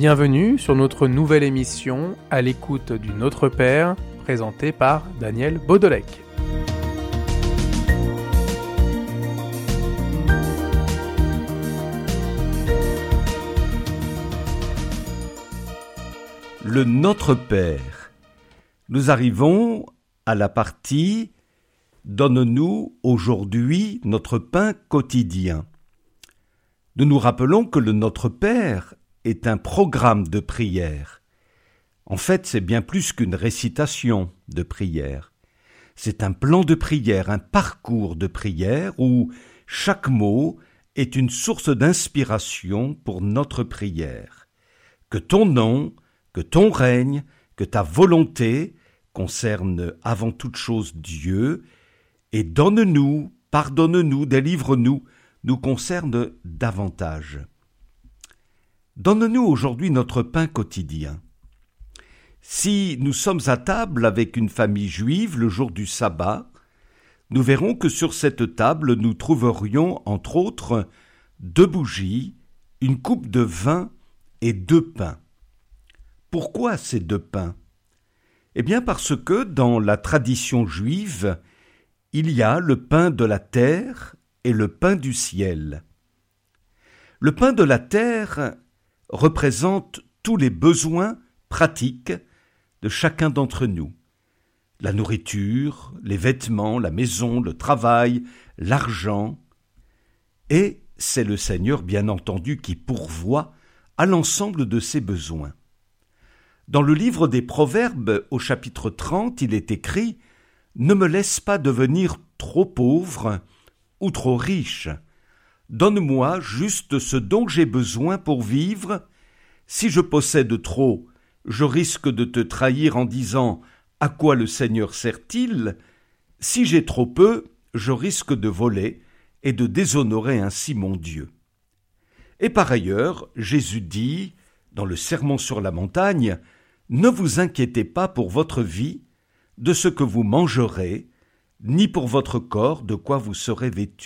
Bienvenue sur notre nouvelle émission À l'écoute du Notre Père, présentée par Daniel Baudelec. Le Notre Père. Nous arrivons à la partie « Donne-nous aujourd'hui notre pain quotidien ». Nous nous rappelons que le Notre Père est un programme de prière. En fait, c'est bien plus qu'une récitation de prière. C'est un plan de prière, un parcours de prière où chaque mot est une source d'inspiration pour notre prière. Que ton nom, que ton règne, que ta volonté concerne avant toute chose Dieu, et donne-nous, pardonne-nous, délivre-nous, nous concerne davantage. Donne-nous aujourd'hui notre pain quotidien. Si nous sommes à table avec une famille juive le jour du sabbat, nous verrons que sur cette table nous trouverions entre autres 2 bougies, une coupe de vin et 2 pains. Pourquoi ces 2 pains ? Eh bien parce que dans la tradition juive, il y a le pain de la terre et le pain du ciel. Le pain de la terre représente tous les besoins pratiques de chacun d'entre nous. La nourriture, les vêtements, la maison, le travail, l'argent. Et c'est le Seigneur, bien entendu, qui pourvoit à l'ensemble de ces besoins. Dans le livre des Proverbes, au chapitre 30, il est écrit « Ne me laisse pas devenir trop pauvre ou trop riche. Donne-moi juste ce dont j'ai besoin pour vivre. Si je possède trop, je risque de te trahir en disant « À quoi le Seigneur sert-il ?» Si j'ai trop peu, je risque de voler et de déshonorer ainsi mon Dieu. Et par ailleurs, Jésus dit, dans le Sermon sur la montagne, « Ne vous inquiétez pas pour votre vie, de ce que vous mangerez, ni pour votre corps de quoi vous serez vêtus. »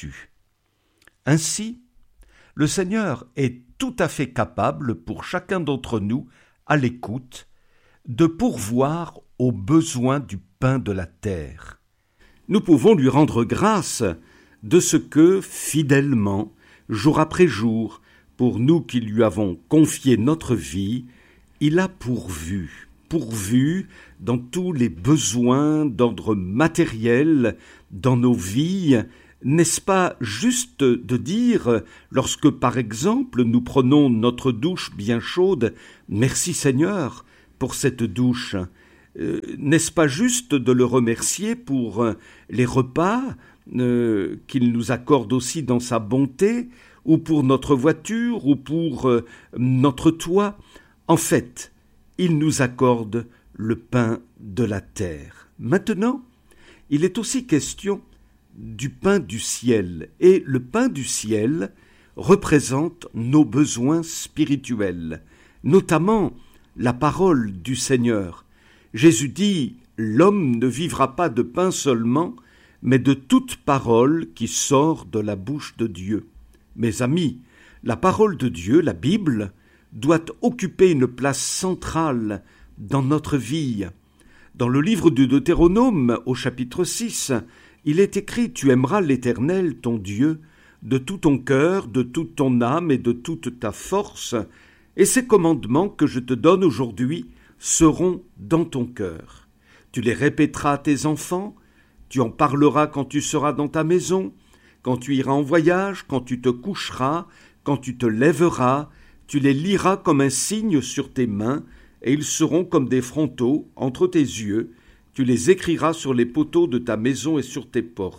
Ainsi, le Seigneur est tout à fait capable pour chacun d'entre nous, à l'écoute, de pourvoir aux besoins du pain de la terre. Nous pouvons lui rendre grâce de ce que, fidèlement, jour après jour, pour nous qui lui avons confié notre vie, il a pourvu dans tous les besoins d'ordre matériel dans nos vies. N'est-ce pas juste de dire, lorsque par exemple nous prenons notre douche bien chaude, « Merci Seigneur pour cette douche », n'est-ce pas juste de le remercier pour les repas qu'il nous accorde aussi dans sa bonté, ou pour notre voiture, ou pour notre toit ? En fait, il nous accorde le pain de la terre. Maintenant, il est aussi question du pain du ciel. Et le pain du ciel représente nos besoins spirituels, notamment la parole du Seigneur. Jésus dit « L'homme ne vivra pas de pain seulement, mais de toute parole qui sort de la bouche de Dieu. » Mes amis, la parole de Dieu, la Bible, doit occuper une place centrale dans notre vie. Dans le livre du Deutéronome, au chapitre 6, il est écrit « Tu aimeras l'Éternel, ton Dieu, de tout ton cœur, de toute ton âme et de toute ta force, et ces commandements que je te donne aujourd'hui seront dans ton cœur. Tu les répéteras à tes enfants, tu en parleras quand tu seras dans ta maison, quand tu iras en voyage, quand tu te coucheras, quand tu te lèveras, tu les liras comme un signe sur tes mains, et ils seront comme des frontaux entre tes yeux. Tu les écriras sur les poteaux de ta maison et sur tes portes. »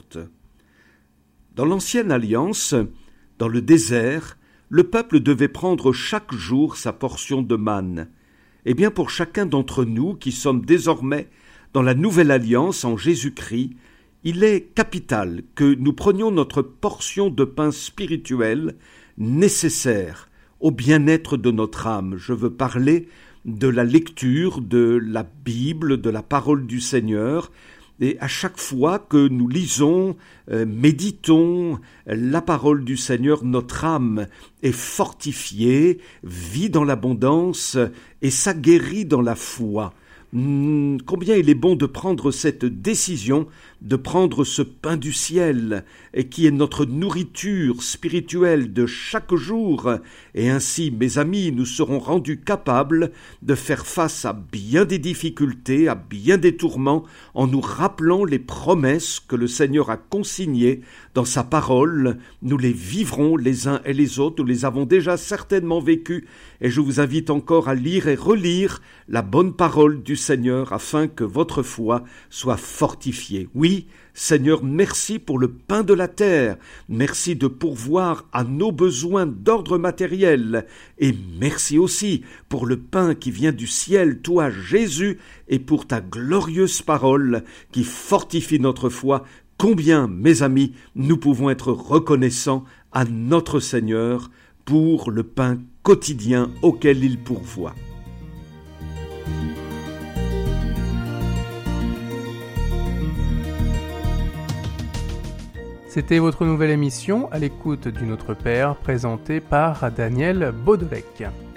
Dans l'Ancienne Alliance, dans le désert, le peuple devait prendre chaque jour sa portion de manne. Eh bien, pour chacun d'entre nous qui sommes désormais dans la Nouvelle Alliance en Jésus-Christ, il est capital que nous prenions notre portion de pain spirituel nécessaire au bien-être de notre âme. Je veux parler de la lecture de la Bible, de la parole du Seigneur, Et à chaque fois que nous lisons, méditons la parole du Seigneur, notre âme est fortifiée, vit dans l'abondance et s'aguerrit dans la foi. Combien il est bon de prendre cette décision, de prendre ce pain du ciel, et qui est notre nourriture spirituelle de chaque jour, et ainsi, mes amis, nous serons rendus capables de faire face à bien des difficultés, à bien des tourments, en nous rappelant les promesses que le Seigneur a consignées dans sa parole. Nous les vivrons les uns et les autres, nous les avons déjà certainement vécues, et je vous invite encore à lire et relire la bonne parole du Seigneur afin que votre foi soit fortifiée. Oui, Seigneur, merci pour le pain de la terre, merci de pourvoir à nos besoins d'ordre matériel, et merci aussi pour le pain qui vient du ciel, toi Jésus, et pour ta glorieuse parole qui fortifie notre foi. Combien, mes amis, nous pouvons être reconnaissants à notre Seigneur pour le pain quotidien auquel il pourvoit. C'était votre nouvelle émission à l'écoute du Notre Père, présentée par Daniel Baudelec.